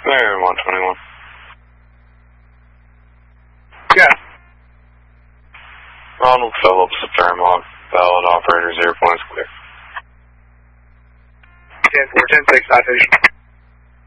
There, 121. Yeah. Ronald Phillips, the Fairmont, valid operator 0 points clear. 10-4, 10-6, citation.